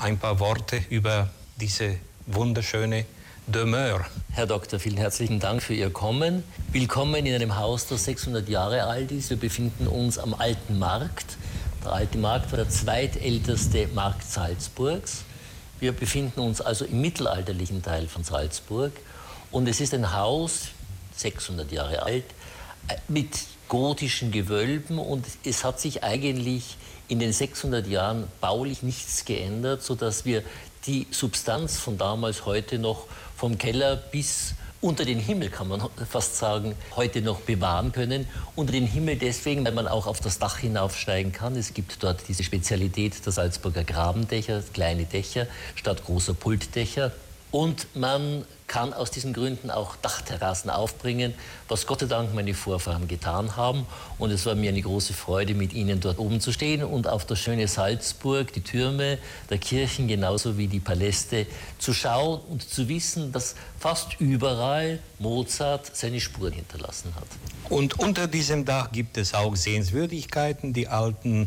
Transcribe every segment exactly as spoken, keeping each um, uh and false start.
ein paar Worte über diese wunderschöne Demeure. Herr Doktor, vielen herzlichen Dank für Ihr Kommen. Willkommen in einem Haus, das sechshundert Jahre alt ist. Wir befinden uns am Alten Markt. Der Alte Markt war der zweitälteste Markt Salzburgs. Wir befinden uns also im mittelalterlichen Teil von Salzburg. Und es ist ein Haus, sechshundert Jahre alt, mit gotischen Gewölben. Und es hat sich eigentlich in den sechshundert Jahren baulich nichts geändert, sodass wir die Substanz von damals heute noch vom Keller bis unter den Himmel, kann man fast sagen, heute noch bewahren können. Unter den Himmel deswegen, weil man auch auf das Dach hinaufsteigen kann. Es gibt dort diese Spezialität der Salzburger Grabendächer, kleine Dächer statt großer Pultdächer. Und man kann aus diesen Gründen auch Dachterrassen aufbringen, was Gott sei Dank meine Vorfahren getan haben. Und es war mir eine große Freude, mit ihnen dort oben zu stehen und auf das schöne Salzburg, die Türme der Kirchen, genauso wie die Paläste, zu schauen und zu wissen, dass fast überall Mozart seine Spuren hinterlassen hat. Und unter diesem Dach gibt es auch Sehenswürdigkeiten, die alten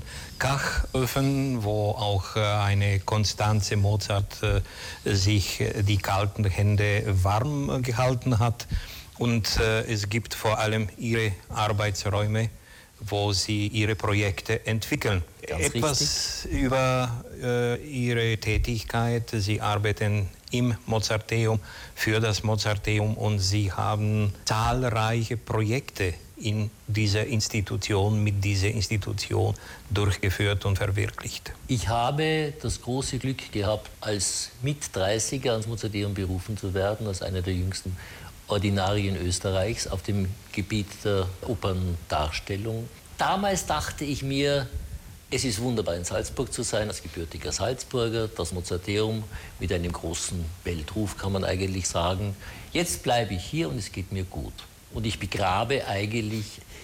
Kachöfen, wo auch eine Konstanze Mozart äh, sich die kalten Hände warm gehalten hat. Und äh, es gibt vor allem ihre Arbeitsräume, wo sie ihre Projekte entwickeln. Ganz Etwas richtig. Über äh, ihre Tätigkeit. Sie arbeiten im Mozarteum, für das Mozarteum, und sie haben zahlreiche Projekte in dieser Institution, mit dieser Institution durchgeführt und verwirklicht. Ich habe das große Glück gehabt, als Mit-dreißiger ans Mozarteum berufen zu werden, als einer der jüngsten Ordinarien Österreichs auf dem Gebiet der Operndarstellung. Damals dachte ich mir, es ist wunderbar, in Salzburg zu sein, als gebürtiger Salzburger, das Mozarteum mit einem großen Weltruf, kann man eigentlich sagen. Jetzt bleibe ich hier und es geht mir gut. Und ich begrabe eigentlich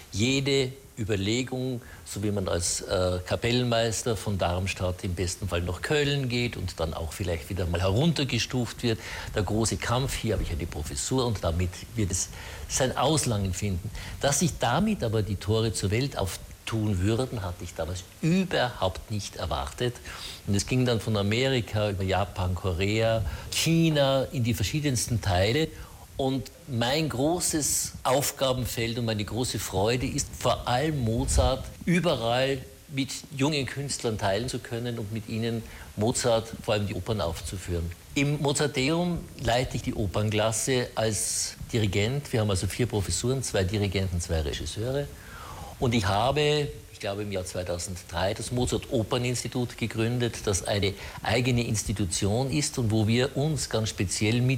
jede Überlegung, so wie man als äh, Kapellmeister von Darmstadt im besten Fall nach Köln geht und dann auch vielleicht wieder mal heruntergestuft wird. Der große Kampf, hier habe ich eine Professur und damit wird es sein Auslangen finden. Dass sich damit aber die Tore zur Welt auftun würden, hatte ich damals überhaupt nicht erwartet. Und es ging dann von Amerika über Japan, Korea, China in die verschiedensten Teile. Und mein großes Aufgabenfeld und meine große Freude ist vor allem Mozart überall mit jungen Künstlern teilen zu können und mit ihnen Mozart, vor allem die Opern, aufzuführen. Im Mozarteum leite ich die Opernklasse als Dirigent. Wir haben also vier Professuren, zwei Dirigenten, zwei Regisseure. Und ich habe, ich glaube im Jahr zweitausenddrei, das Mozart-Opern-Institut gegründet, das eine eigene Institution ist und wo wir uns ganz speziell mit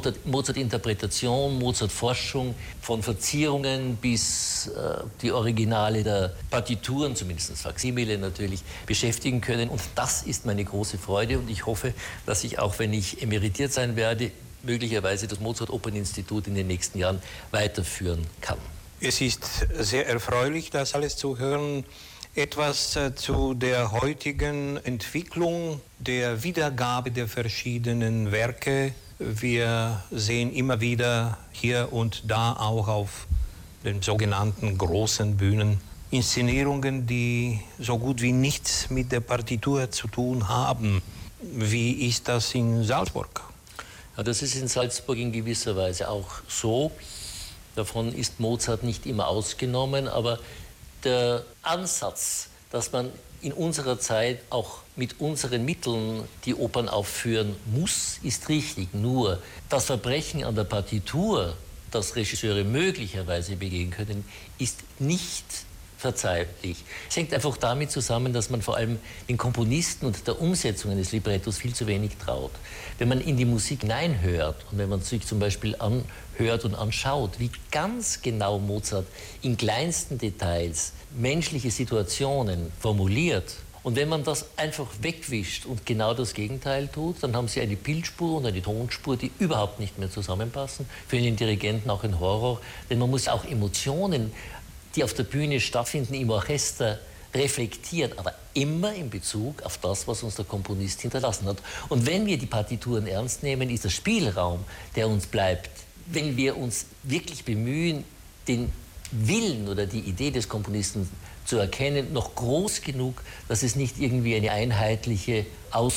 Mozart-Interpretation, Mozart-Forschung, von Verzierungen bis äh, die Originale der Partituren, zumindest Faksimile natürlich, beschäftigen können. Und das ist meine große Freude und ich hoffe, dass ich, auch wenn ich emeritiert sein werde, möglicherweise das Mozart-Opern-Institut in den nächsten Jahren weiterführen kann. Es ist sehr erfreulich, das alles zu hören. Etwas äh, zu der heutigen Entwicklung der Wiedergabe der verschiedenen Werke. Wir sehen immer wieder hier und da auch auf den sogenannten großen Bühnen Inszenierungen, die so gut wie nichts mit der Partitur zu tun haben. Wie ist das in Salzburg? Ja, das ist in Salzburg in gewisser Weise auch so. Davon ist Mozart nicht immer ausgenommen, aber der Ansatz, dass man in unserer Zeit auch mit unseren Mitteln die Opern aufführen muss, ist richtig. Nur das Verbrechen an der Partitur, das Regisseure möglicherweise begehen können, ist nicht verzeihlich. Es hängt einfach damit zusammen, dass man vor allem den Komponisten und der Umsetzung eines Librettos viel zu wenig traut. Wenn man in die Musik hineinhört und wenn man sich zum Beispiel anhört und anschaut, wie ganz genau Mozart in kleinsten Details menschliche Situationen formuliert, und wenn man das einfach wegwischt und genau das Gegenteil tut, dann haben Sie eine Bildspur und eine Tonspur, die überhaupt nicht mehr zusammenpassen. Für einen Dirigenten auch ein Horror, denn man muss auch Emotionen, die auf der Bühne stattfinden, im Orchester reflektieren, aber immer in Bezug auf das, was uns der Komponist hinterlassen hat. Und wenn wir die Partituren ernst nehmen, ist der Spielraum, der uns bleibt, wenn wir uns wirklich bemühen, den Willen oder die Idee des Komponisten zu erkennen, noch groß genug, dass es nicht irgendwie eine einheitliche Aus